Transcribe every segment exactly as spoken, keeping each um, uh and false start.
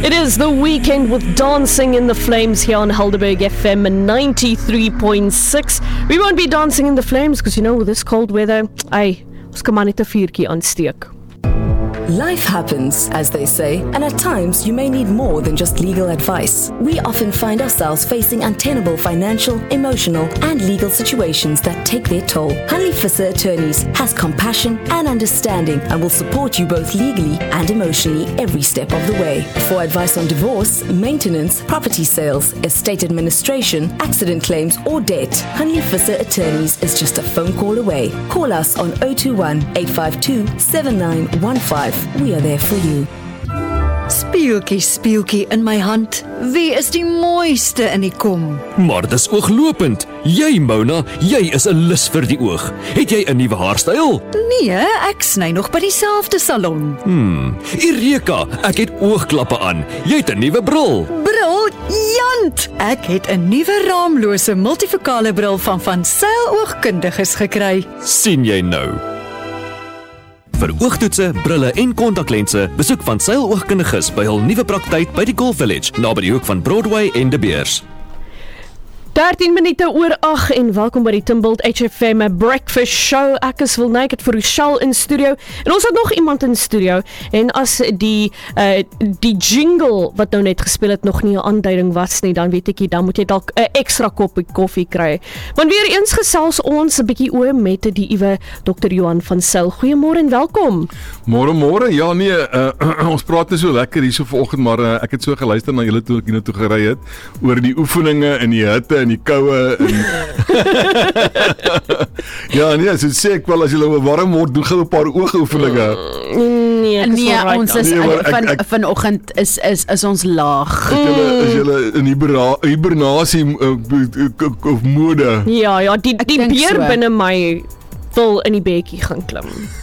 It is the weekend with Dancing in the Flames here on Helderberg F M ninety-three point six. We won't be dancing in the flames because, you know, with this cold weather, ay, ons kan maar net 'n vuurtjie aansteek. Life happens, as they say, and at times you may need more than just legal advice. We often find ourselves facing untenable financial, emotional, and legal situations that take their toll. Hanley Visser Attorneys has compassion and understanding and will support you both legally and emotionally every step of the way. For advice on divorce, maintenance, property sales, estate administration, accident claims, or debt, Hanley Visser Attorneys is just a phone call away. Call us on zero two one, eight five two, seven nine one five. We are there for you. Speeltjie, speeltjie in my hand. Wie is die mooiste in die kom? Maar dis ooglopend. Jy, Mona, jy is 'n lus vir die oog. Het jy 'n nuwe haarstyl? Nee, ek sny nog by dieselfde salon. Hmm, Ireka, ek het oogklappe aan. Jy het 'n nuwe bril. Briljant! Ek het 'n nuwe raamlose multifokale bril van Van Zyl Oogkundiges gekry. Sien jy nou? Vir oogtoetse, brille en kontaklense, besoek Van Zyl Oogkundiges by hul nuwe praktyk by die Golf Village, naby die hoek van Broadway en De Beers. dertien minute oor agt en welkom by die Timbult H F M Breakfast Show. Ek is Wilnaik, het vir Rochelle in studio en ons het nog iemand in studio en as die uh, die jingle wat nou net gespeel het nog nie 'n aanduiding was nie, dan weet ek nie, dan moet jy dalk 'n extra koppie koffie kry. Want weer eens gesels ons 'n bietjie oor met die uwe dokter Johan van Zyl. Goeiemôre en welkom. Môre môre. Ja nee, uh, ons praat net so lekker hierso vanoggend, maar uh, ek het so geluister na julle toe ek hier toe gery het oor die oefeninge en die hitte en die koue en ja nee, so sê ek wel as jy warm word, doen gou 'n paar oogoefeninge. Nee, ek is nee alright, ons is nee, ek, van ek, vanoggend is is is ons laag. Is julle is julle in hibera, hibernasie uh, of mode? Ja, ja, die die beer so. binne my wil in die bedjie gaan klim.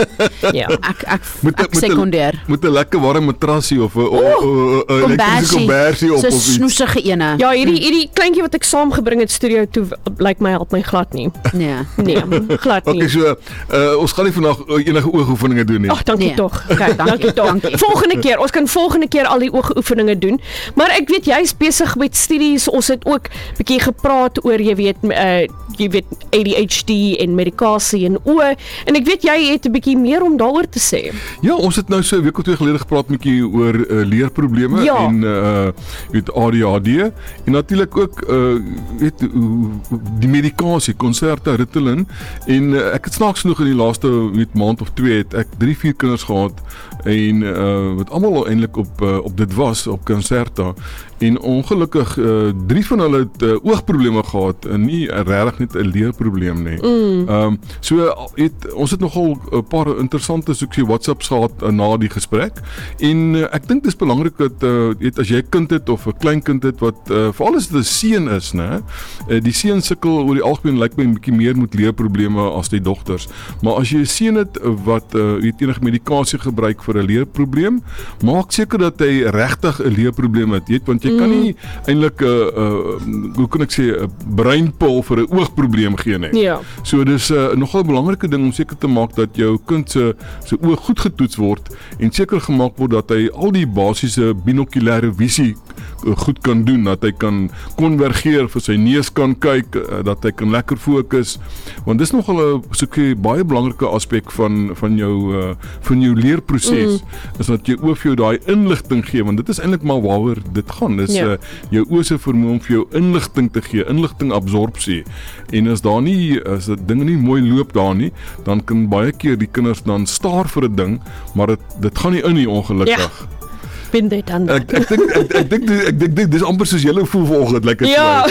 Ja. Ek ek Moet ek sekondeer. Moet 'n lekker warm matrasie of 'n elektriese kombersie op so of iets. snoesige ene. Ja, hierdie hierdie kleintjie wat ek saamgebring het studio toe, lyk my help my glad nie. Nee. Nee, glad nie. Okay, so uh, ons gaan nie vandag enige oogoefeninge doen nie. Ag, dankie Nee. tog. Okay, dankie, dankie tog. dankie. Volgende keer, ons kan volgende keer al die oogoefeninge doen. Maar ek weet jy's besig met studies. Ons het ook bietjie gepraat oor, jy weet, uh, jy weet A D H D en medikasie en oë. En ek weet jy het 'n bietjie meer om daaroor te sê. Ja, ons het nou so 'n week of twee gelede gepraat met jy oor uh, leerprobleme Ja. en uh weet A D H D en natuurlik ook uh weet uh, die medikasie, Concerta, Ritalin en uh, ek het snaaks genoeg in die laaste weet maand of twee het ek drie, vier kinders gehad en uh wat almal eintlik op uh, op dit was op Concerta en ongelukkig uh, drie van hulle het uh, oogprobleme gehad en nie uh, regtig net 'n leerprobleem nie. Ehm mm. um, so het, ons het nogal 'n paar interessante soeksie WhatsApps gehad uh, na die gesprek en uh, ek dink dis belangrik dat uh, het, as jy 'n kind het of 'n klein kind het wat uh, veral as dit 'n seun is, né? Uh, die seun sukkel oor die algemeen lyk my 'n bietjie meer met leerprobleme as die dogters. Maar as jy 'n seun het wat uh, weet enige medikasie gebruik vir 'n leerprobleem, maak seker dat hy regtig 'n leerprobleem het, weet, want jy kan nie eintlik 'n uh, uh, hoe kan ek sê 'n breinpil vir 'n oogprobleem gee nie. Ja. So dis 'n uh, nogal 'n belangrike ding om seker te maak dat jou kind se se oog goed getoets word en seker gemaak word dat hy al die basiese binokulêre visie uh, goed kan doen, dat hy kan konvergeer, vir sy neus kan kyk, uh, dat hy kan lekker fokus, want dis nogal 'n soekie baie belangrike aspek van van jou uh, van jou leerproses, mm. is dat jy oor vir jou daai inligting gee, want dit is eintlik maar waaroor dit gaan. Dis ja. uh, jou oë se vermoë om vir jou inligting te gee, inligting absorpsie. En as daar nie as dit dinge nie mooi loop daar nie, dan kan baie keer die kinders dan staar vir 'n ding, maar dit dit gaan nie in nie ongelukkig. Ja. Bin dit dan. Ek ek dink ek ek dink ek dink dit is amper soos julle voel vanoggend, lyk dit Ja.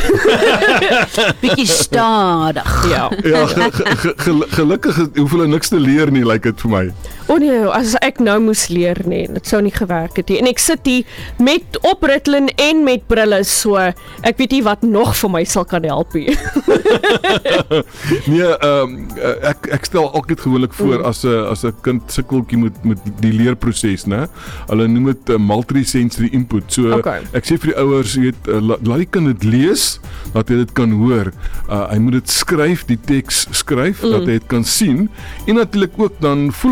Bietjie stadig. Ja. Ja, ge, ge, ge, gelukkig hoef hulle niks te leer nie, lyk dit vir my. O nee, as ek nou moes leer, nee, dit sou nie gewerk het nie. En ek sit hier met op Ritalin en met brille, so ek weet nie wat nog vir my sal kan help nie. Nee, ehm um, ek ek stel altyd gewoonlik voor mm. as 'n as 'n kind sukkeltjie met met die leerproses, né? Hulle noem dit uh, multisensory input. So Okay. ek sê vir die ouers, jy weet, uh, laat die kind dit lees, dat hy dit kan hoor. Uh, hy moet dit skryf, die teks skryf, mm. dat hy dit kan sien en natuurlik ook dan voel hy die pen.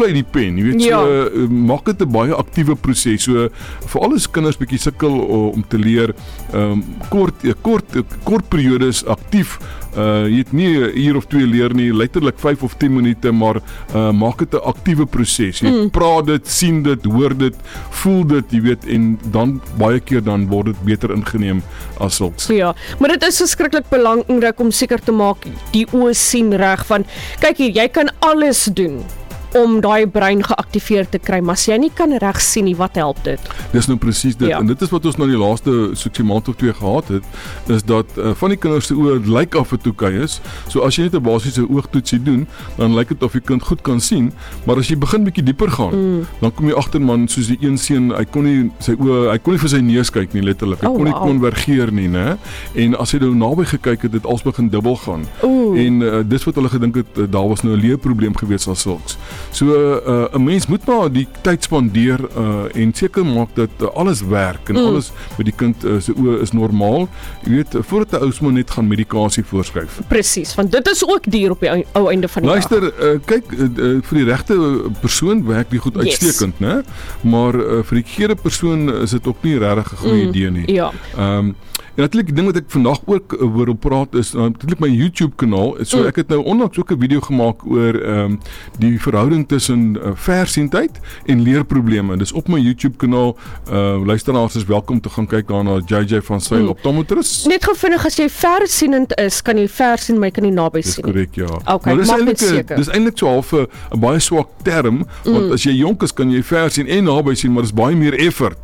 inpen. Jy weet so Ja. uh, maak dit 'n baie aktiewe proses. So veral as kinders bietjie sukkel uh, om te leer um, kort uh, kort uh, kort periodes aktief. Uh, jy het nie 'n uur of twee leer nie, letterlik vyf of tien minute, maar uh, maak dit 'n aktiewe proses. Jy mm. praat dit, sien dit, hoor dit, voel dit, jy weet, en dan baie keer dan word dit beter ingeneem as sulks. Ja, maar dit is verskriklik belangrik om seker te maak die oë sien reg van kyk hier, jy kan alles doen om daai brein geaktiveer te kry, maar as jy nie kan reg sien nie, wat help dit? Dis nou presies dit. Ja. En dit is wat ons nou die laaste soeksie maand of twee gehad het, is dat uh, van die kinders se oë lyk af en toe kei is. So as jy net 'n basiese oogtoetsie doen, dan lyk dit of die kind goed kan sien, maar as jy begin bietjie dieper gaan, mm. dan kom jy agter man, soos die een seun, hy kon nie sy oë, hy kon nie vir sy neus kyk nie letterlik. Hy Oh, kon nie wow. konvergeer nie, né? En as hy nou naby gekyk het, het dit als begin dubbel gaan. Oeh. En uh, dis wat hulle gedink het, uh, daar was nou 'n leerprobleem gewees as sulks. So uh, 'n mens moet maar die tyd spandeer uh, en seker maak dat uh, alles werk en mm. alles met die kind uh, se oë is normaal. Jy weet, uh, voordat 'n ouma net gaan medikasie voorskryf. Presies, want dit is ook duur op die ou- ou einde van die Luister, dag. uh, kyk, uh, uh, vir die regte persoon werk die goed Yes. uitstekend, né? Maar uh, vir die verkeerde persoon is dit ook nie regtig 'n goeie Mm, idee nie. Ja. Ehm um, en natuurlik die ding wat ek vandag ook uh, oor op praat is uh, natuurlik my YouTube kanaal. So Mm. ek het nou onlangs ook 'n video gemaak oor ehm um, die verhouding tussen uh, versienheid en leerprobleme. Dis op my YouTube kanaal. Uh luisteraars is welkom te gaan kyk daarna, J J van Sail Mm. Optometrist. Net gou vinnig, as jy versienend is, kan jy ver sien, maar jy kan nie naby Dis sien nie. korrek, ja. Okay, maar dis maak net eintlik 'n- seker. dis eintlik so half 'n 'n baie swak term, want Mm. as jy jonk is kan jy ver sien en naby sien, maar dis baie meer effort.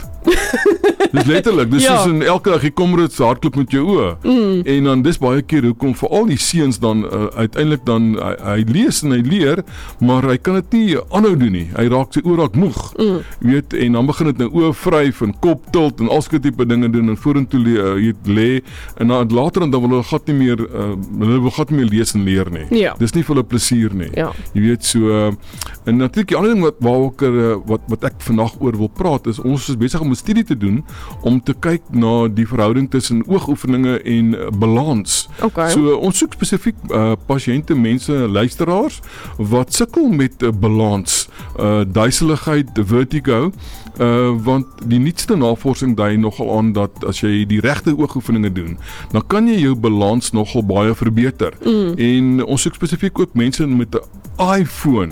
Dis letterlik, dis Ja. soos in elke dag jy kom rus hardloop met jou oë. Mm. En dan dis baie keer hoekom vir al die seuns dan uh, uiteindelik dan hy, hy lees en hy leer, maar hy kan dit nie aanhou doen nie. Hy raak sy oë raak moeg. Mm. Jy weet, en dan begin dit nou oë vryf en kop tilt en al sulke tipe dinge doen en vorentoe lê, uh, jy weet, lê en dan later dan wil hulle gat nie meer uh, hulle wil gat nie meer lees en leer nie. Ja. Dis nie vir hulle plesier nie. Ja. Jy weet so uh, en natuurlik die ander ding wat waar ek uh, wat wat ek vandag oor wil praat is ons is besig om 'n studie te doen om te kyk na die verhouding tussen oogoefeninge en uh, balans. Okay. So uh, ons soek spesifiek uh, pasiënte, mense, luisteraars wat sukkel met uh, balans, uh, duiseligheid, vertigo, uh, want die nuutste navorsing dui nogal aan dat as jy die regte oogoefeninge doen, dan kan jy jou balans nogal baie verbeter. Mm. En ons soek spesifiek ook mense met 'n iPhone.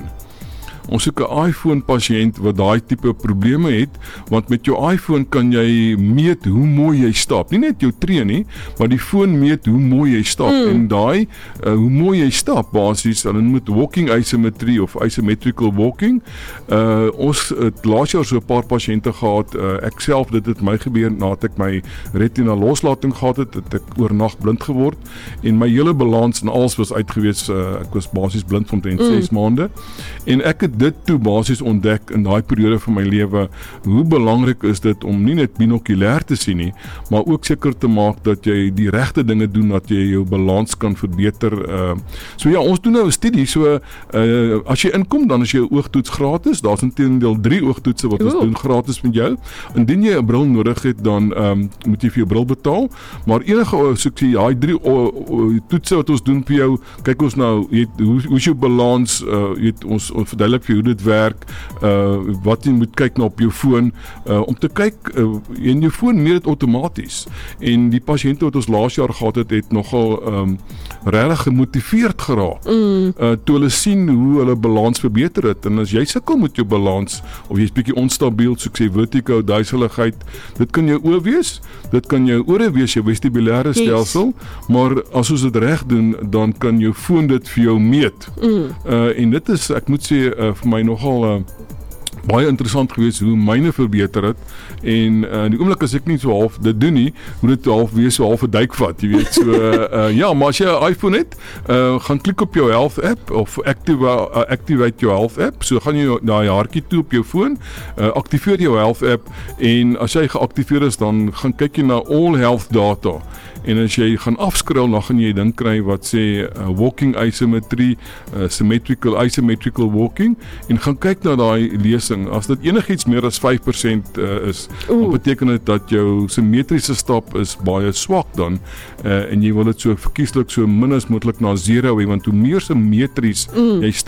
Ons soek 'n iPhone pasiënt wat daai tipe probleme het, want met jou iPhone kan jy meet hoe mooi jy stap. Nie net jou tree nie, maar die foon meet hoe mooi jy stap. Mm. En daai uh, hoe mooi jy stap basies, hulle noem dit walking asymmetry of asymmetrical walking. Uh ons het laas jaar so 'n paar pasiënte gehad. Uh, ek self dit het my gebeur nadat ek my retina loslating gehad het, het ek oornag blind geword en my hele balans en alles was uitgewees. Uh, ek was basies blind van omtrent ses mm. maande. En ek het dit toe basies ontdek in daai periode van my lewe hoe belangrik is dit om nie net binokulêr te sien nie, maar ook seker te maak dat jy die regte dinge doen dat jy jou balans kan verbeter. Uh, so ja, ons doen nou 'n studie. So uh, as jy inkom, dan is jou oogtoets gratis. Daar's intendeel drie oogtoetse wat ons Ooh. doen gratis met jou. Indien jy 'n bril nodig het, dan um, moet jy vir jou bril betaal. Maar enige uh, soek jy daai drie uh, uh, toetse wat ons doen vir jou, kyk ons nou, jy weet, hoe hoe is jou balans, uh, jy weet, ons, ons verduidelik vir hoe dit werk, uh, wat jy moet kyk na op jou foon, uh, om te kyk, uh, en jou foon meet dit outomaties. En die pasiënte wat ons laas jaar gehad het, het nogal um, regtig gemotiveerd geraak. Mm. Uh, toe hulle sien hoe hulle balans verbeter het. En as jy sukkel met jou balans, of jy's bietjie onstabiel, soos ek sê, vertigo, duiseligheid, dit kan jou oë wees, dit kan jou ore wees, jou vestibulêre stelsel, yes. Maar as ons dit reg doen, dan kan jou foon dit vir jou meet. Mm. Uh, en dit is, ek moet sê, uh, vir my nogal uh, baie interessant gewees hoe myne verbeter het en uh, die oomblik as ek nie so half dit doen nie, hoe dit half wees so half 'n duik vat, jy weet. So uh, uh, ja, maar as jy 'n iPhone het, uh, gaan klik op jou Health app of active, uh, activate jou Health app. So gaan jy na die haartjie toe op jou foon, uh, aktiveer jou Health app en as jy geaktiveer is, dan gaan kyk jy na all health data. En as jy gaan afskrul, dan gaan jy ding kry wat sê uh, walking asymmetry, uh, symmetrical asymmetrical walking en gaan kyk na daai lesing. As dit enigiets meer as vyf persent uh, is, Oeh. dan beteken dit dat jou simmetriese stap is baie swak dan uh, en jy wil dit so verkieslik so min as moontlik na zero hê, want hoe meer simmetries mm. jy stap,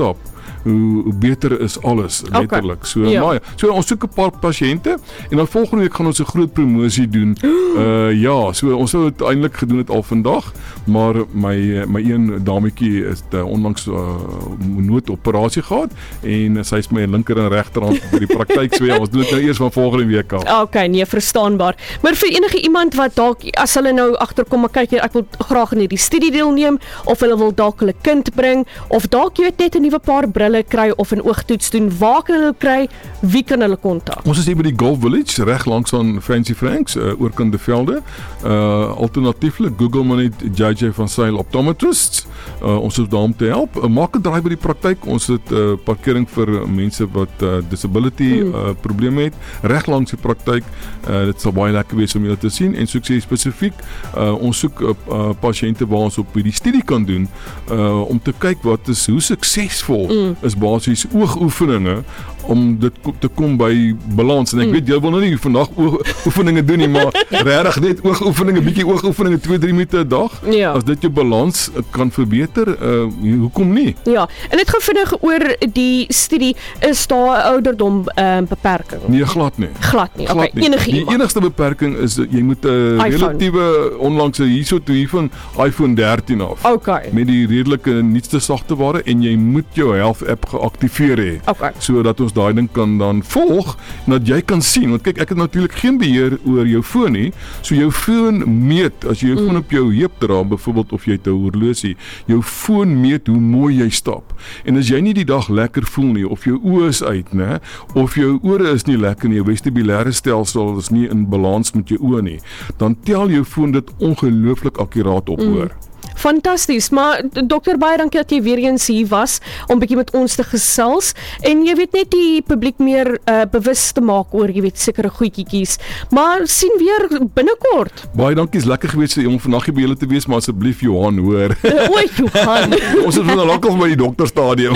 hoe, hoe beter is alles, letterlik. Okay. So, ja. maar, so ons soek 'n paar pasiënte en dan volgende week gaan ons 'n groot promosie doen. Uh, ja, so ons sou dit eintlik gedoen het al vandag, maar my my een dametjie is uh, onlangs uh, noodoperasie gehad en sy is my linker en regterhand vir die praktyk, so ja, ons doen dit nou eers van volgende week af. Okay, nee, verstaanbaar. Maar vir enige iemand wat dalk as hulle nou agterkom, maar kyk hier, ek wil graag in hierdie studie deelneem of hulle wil dalk hulle kind bring of dalk jy weet net 'n nuwe paar brille kry of 'n oogtoets doen, waar kan hulle kry? Wie kan hulle kontak? Ons is hier by die Golf Village, reg langs aan Fancy Franks, uh, oorkant die velde. Uh, alternatieflik Google maar net J J van Sail Optometrists. Uh, ons is daar om te help. Uh, maak 'n draai by die praktyk. Ons het uh, parkering vir uh, mense wat uh, disability uh, probleme het, reg langs die praktyk. Uh, dit sal baie lekker wees om julle te sien en soek sê spesifiek uh, ons soek uh, uh, pasiënte waar ons op hierdie studie kan doen uh, om te kyk wat is hoe suksesvol mm. is basies oogoefeninge om dit te kom by balans en ek mm. weet jy wil nou nie vandag oefeninge doen nie, maar regtig net oogoefeninge, bietjie oogoefeninge twee drie minute 'n dag. Ja. As dit jou balans kan verbeter, uh, hoekom nie? Ja, en dit gaan vinnig oor die studie, is daar 'n ouderdom uh, beperking? Nee, glad nie. Glad nie. Glad okay, nie. enige Die iemand. enigste beperking is dat jy moet 'n uh, relatiewe onlangse hierso toe hier van iPhone dertien af. Okay. Met die redelike nuutste sagteware en jy moet jou health app geaktiveer hê. Okay. Sodat ons daai ding kan dan volg en dat jy kan sien, want kyk ek het natuurlik geen beheer oor jou foon nie. So jou foon meet as jy jou mm. foon op jou heup dra byvoorbeeld of jy het 'n horlosie, jou foon meet hoe mooi jy stap. En as jy nie die dag lekker voel nie of jou oë is uit, né, of jou ore is nie lekker nie, jou vestibulêre stelsel is nie in balans met jou oë nie, dan tel jou foon dit ongelooflik akkuraat op, hoor. Mm. Fantasties, maar dokter baie dankie dat jy weer eens hier was om bietjie met ons te gesels en jy weet net die publiek meer uh, bewus te maak oor jy weet sekere goedjies. Maar sien weer binnekort. Baie dankie, is lekker gewees om vandag hier by julle te wees, maar asseblief Johan, hoor. Oei Johan. Ons is van al by die dokterstadium.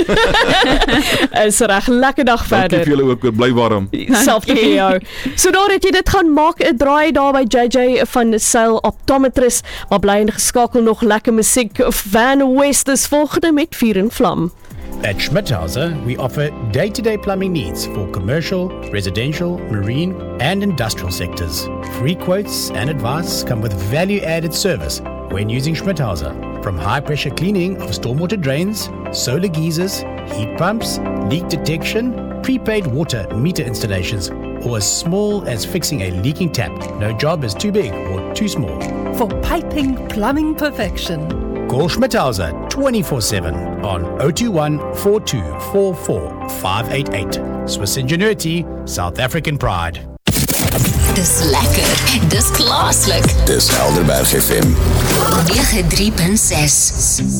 Is reg, lekker dag verder. Dankie vir julle ook, bly warm. Selfs vir jou. So daar het jy dit gaan maak 'n draai daar by J J van Sail Optometrist, maar bly ingeskakel nog lekker musiek. Van West is volgende met Vuur en Vlam. At Schmidhauser, we offer day-to-day plumbing needs for commercial, residential, marine, and industrial sectors. Free quotes and advice come with value-added service when using Schmidhauser. From high-pressure cleaning of stormwater drains, solar geysers, heat pumps, leak detection, prepaid water meter installations, or as small as fixing a leaking tap. No job is too big or too small. For piping, plumbing perfection. Call Schmidhauser twenty-four seven on zero two one, four two four four, five eight eight. Swiss ingenuity, South African pride. Dis lekker, dis klaaslik. Dis Helderberg F M nege drie punt ses.